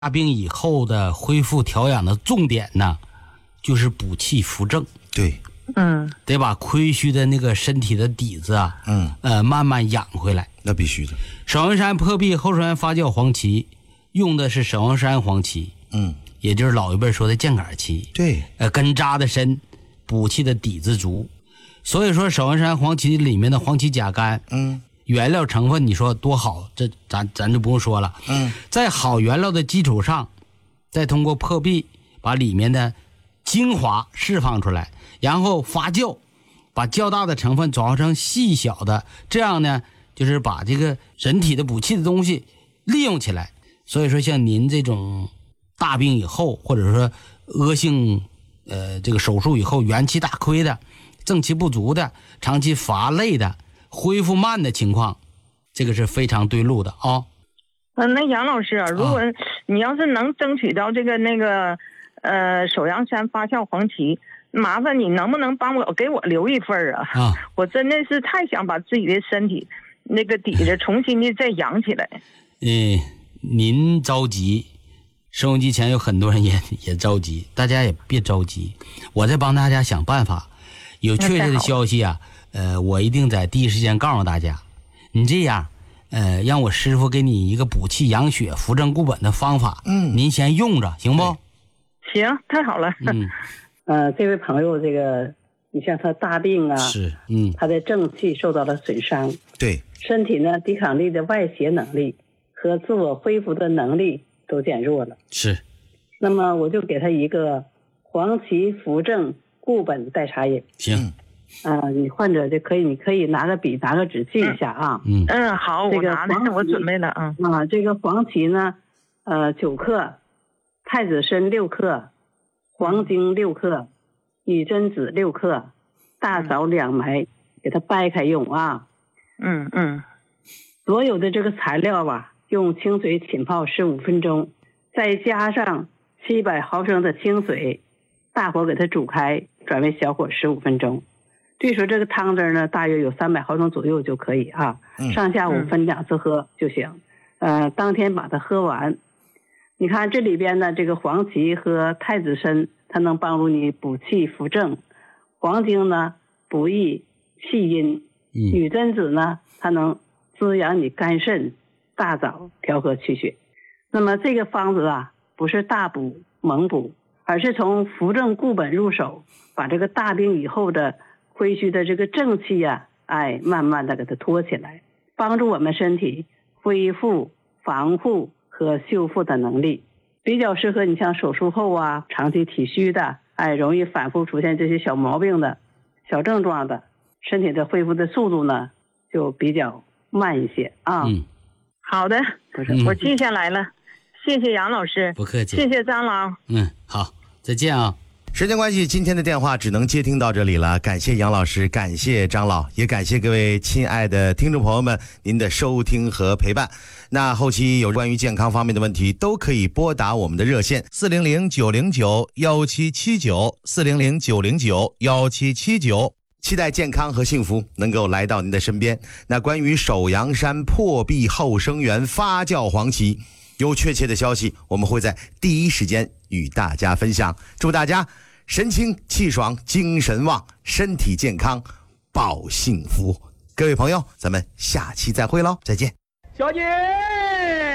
大病以后的恢复调养的重点呢，就是补气扶正。 对， 得把亏虚的那个身体的底子啊，慢慢养回来。 那必须的。 沈王山破壁后山发酵黄芪用的是沈王山黄芪，也就是老一辈说的箭杆芪。 对， 根扎的深，补气的底子足。所以说沈王山黄芪里面的黄芪甲苷，原料成分你说多好，这咱就不用说了。在好原料的基础上，再通过破壁把里面的精华释放出来，然后发酵，把较大的成分转化成细小的，这样呢就是把这个人体的补气的东西利用起来。所以说像您这种大病以后，或者说恶性这个手术以后元气大亏的，正气不足的，长期乏累的，恢复慢的情况，这个是非常对路的啊。 那杨老师啊，如果你要是能争取到这个首阳山发酵黄芪，麻烦你能不能给我留一份啊？我真的是太想把自己的身体那个底子重新的再养起来。 您着急，收音机前有很多人也着急，大家也别着急，我再帮大家想办法。有确切的消息啊，我一定在第一时间告诉大家。你这样，让我师傅给你一个补气养血、扶正固本的方法，您先用着，行不？ 行，太好了。 这位朋友，这个你像他大病啊， 是， 他的正气受到了损伤， 对， 身体呢抵抗力的外邪能力和自我恢复的能力都减弱了。 是， 那么我就给他一个黄芪扶正固本代茶饮。 行。 你患者就可以，你可以拿个笔拿个纸记一下啊。 好， 这个我准备了这个黄芪呢，9克，太子参6克，黄精6克，女贞子6克，大枣2枚，给它掰开用啊。所有的这个材料吧，用清水浸泡15分钟，再加上700毫升的清水，大火给它煮开，转为小火15分钟。据说这个汤汁呢，大约有300毫升左右就可以啊，上下午分2次喝就行。当天把它喝完。你看这里边呢，这个黄芪和太子参，它能帮助你补气扶正；黄精呢，补益气阴；女贞子呢，它能滋养你肝肾；大枣调和气血。那么这个方子啊，不是大补猛补，而是从扶正固本入手，把这个大病以后的亏虚的这个正气啊，慢慢的给它托起来，帮助我们身体恢复、防护和修复的能力。比较适合你像手术后啊，长期体虚的，容易反复出现这些小毛病的、小症状的，身体的恢复的速度呢，就比较慢一些啊。 好的，我记下来了，谢谢杨老师。 不客气。 谢谢张老。 好，再见啊。 时间关系，今天的电话只能接听到这里了。感谢杨老师，感谢张老，也感谢各位亲爱的听众朋友们您的收听和陪伴。那后期有关于健康方面的问题，都可以拨打我们的热线400-909-1779，400-909-1779，期待健康和幸福能够来到您的身边。那关于首阳山破壁后生元发酵黄芪，有确切的消息，我们会在第一时间与大家分享。祝大家神清气爽，精神旺，身体健康，保幸福。各位朋友，咱们下期再会喽，再见。 小姐。